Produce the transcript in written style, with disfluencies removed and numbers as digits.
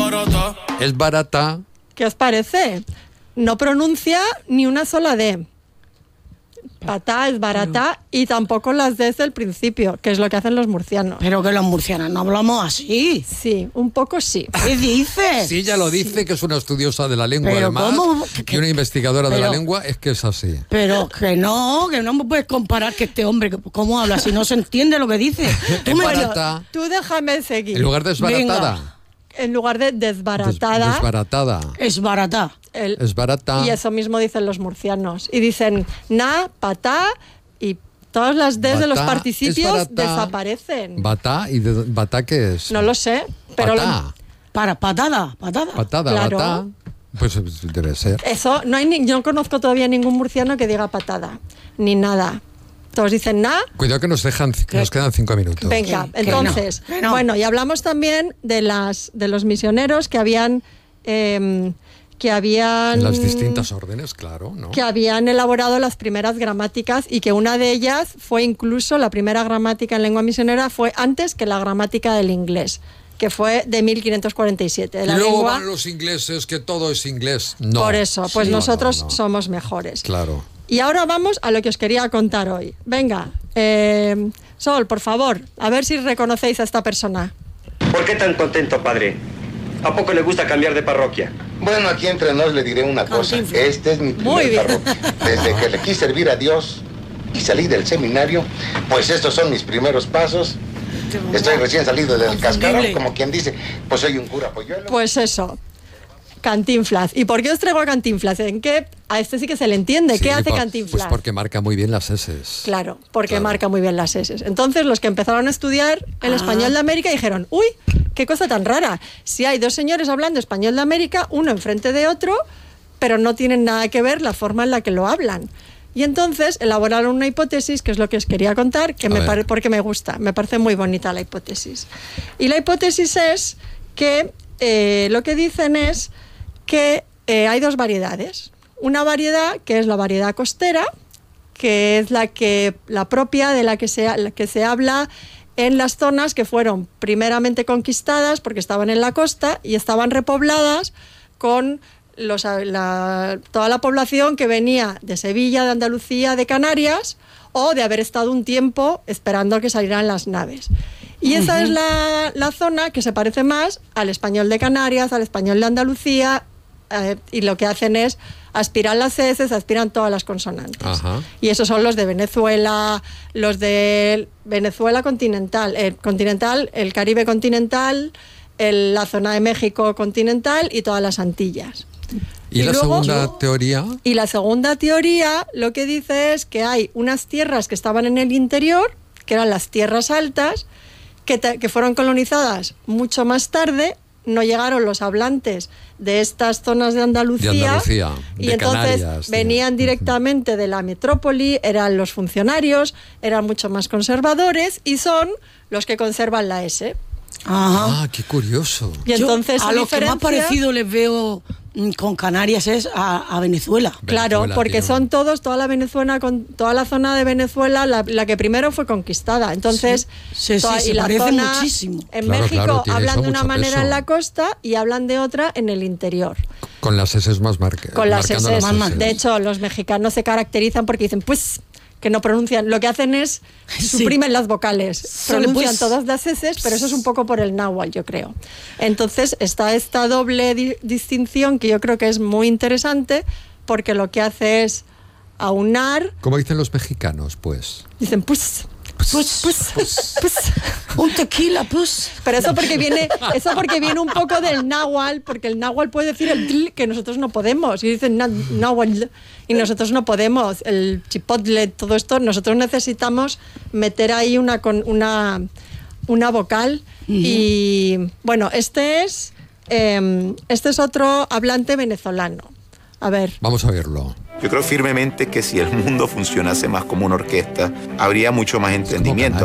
Es barata. ¿Qué os parece? No pronuncia ni una sola D. Patá es barata y tampoco las Ds del principio, que es lo que hacen los murcianos. Pero que los murcianos no hablamos así. Sí, un poco sí. ¿Qué dices? Sí, ya lo dice, que es una estudiosa de la lengua, Pero además, ¿cómo? y una investigadora de la Pero- lengua, es que es así. Pero que no me puedes comparar que este hombre, ¿cómo habla? Si no se entiende lo que dice. Tú me- Barata. Tú déjame seguir. En lugar de desbaratada. En lugar de desbaratada. Desbaratada. Es barata. Es barata. Y eso mismo dicen los murcianos. Y dicen na, patá, y todas las Ds de los Batá, participios es barata. desaparecen. Batá, ¿y batá qué es? No lo sé, pero Patá. Patada. Patada, Claro. batá. Pues debe ser. eso no hay yo no conozco todavía ningún murciano que diga patada, ni nada. Todos dicen na. Cuidado que nos quedan 5 minutos. Venga, Que entonces, no, que no. bueno, y hablamos también de los misioneros que habían En las distintas órdenes, claro, ¿no? que habían elaborado las primeras gramáticas y que una de ellas fue incluso la primera gramática en lengua misionera fue antes que la gramática del inglés, que fue de 1547. De Y la luego lengua, van los ingleses, que todo es inglés. No. por eso, pues Sí, no, nosotros no. somos mejores. Claro. Y ahora vamos a lo que os quería contar hoy. Venga, Sol, por favor, a ver si reconocéis a esta persona. ¿Por qué tan contento, padre? ¿A poco le gusta cambiar de parroquia? Bueno, aquí entre nos le diré una cosa. Este es mi Muy primer bien. parroquia. Desde que le quise servir a Dios y salí del seminario, pues estos son mis primeros pasos. Estoy recién salido del cascarón, como quien dice, pues soy un cura polluelo. Pues eso, Cantinflas. ¿Y por qué os traigo a Cantinflas? ¿En qué? A este sí que se le entiende. Sí, ¿Qué hace pues Cantinflas? porque marca muy bien las eses. Claro, porque Claro. marca muy bien las S. Entonces, los que empezaron a estudiar el español de América dijeron, uy, qué cosa tan rara. Si hay dos señores hablando español de América, uno enfrente de otro, pero no tienen nada que ver la forma en la que lo hablan. Y entonces elaboraron una hipótesis, que es lo que os quería contar, que porque me gusta, me parece muy bonita la hipótesis. Y la hipótesis es que lo que dicen es que hay dos variedades. Una variedad que es la variedad costera, que es la propia de la que se habla en las zonas que fueron primeramente conquistadas porque estaban en la costa y estaban repobladas con toda la población que venía de Sevilla, de Andalucía, de Canarias, o de haber estado un tiempo esperando a que salieran las naves. Y esa es la zona que se parece más al español de Canarias, al español de Andalucía, y lo que hacen es aspiran las S, aspiran todas las consonantes. Ajá. Y esos son los de Venezuela, los de Venezuela continental, el Caribe continental, la zona de México continental y todas las Antillas. ¿Y la luego- segunda teoría? Y la segunda teoría lo que dice es que hay unas tierras que estaban en el interior, que eran las tierras altas, que fueron colonizadas mucho más tarde. No llegaron los hablantes de estas zonas de Andalucía, y de entonces Canarias, venían directamente de la metrópoli, eran los funcionarios, eran mucho más conservadores y son los que conservan la S. Ajá. Ah, qué curioso. Y entonces a se lo que más diferencia- parecido les veo con Canarias es a Venezuela. Claro, Venezuela porque tiene son toda la Venezuela, toda la zona de Venezuela, la que primero fue conquistada. Entonces, Sí, toda- se y la parecen zona- muchísimo. En Claro, México claro, tiene hablan eso de una mucho manera peso. en la costa y hablan de otra en el interior. Con las eses más marcadas. Con las S. eses. De hecho, los mexicanos se caracterizan porque dicen, pues, que no pronuncian. Lo que hacen es suprimen las vocales. Solo, Pronuncian pues. todas las S, pero eso es un poco por el náhuatl, yo creo. Entonces, está esta doble distinción que yo creo que es muy interesante porque lo que hace es aunar. ¿Cómo dicen los mexicanos, pues? Dicen, pues. Un tequila, pues. Pero eso porque viene un poco del náhuatl, porque el náhuatl puede decir el tl que nosotros no podemos. Y dicen náhuatl y nosotros no podemos. El chipotle, todo esto, nosotros necesitamos meter ahí una vocal. Y bueno, este es otro hablante venezolano. A ver. Vamos a verlo. Yo creo firmemente que si el mundo funcionase más como una orquesta, habría mucho más entendimiento.